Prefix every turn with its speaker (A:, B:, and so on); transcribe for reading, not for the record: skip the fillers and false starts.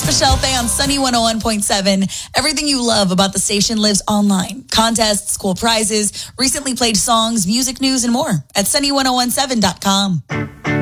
A: Michelle Fay on Sunny 101.7. Everything you love about the station lives online. Contests, cool prizes, recently played songs, music news, and more at sunny1017.com.